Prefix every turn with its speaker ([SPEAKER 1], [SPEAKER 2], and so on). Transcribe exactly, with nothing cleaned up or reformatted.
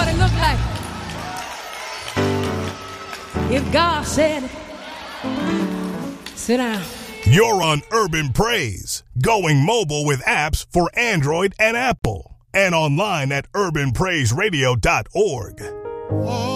[SPEAKER 1] what it looked like. If God said it, sit down.
[SPEAKER 2] You're on Urban Praise, going mobile with apps for Android and Apple, and online at urban praise radio dot org.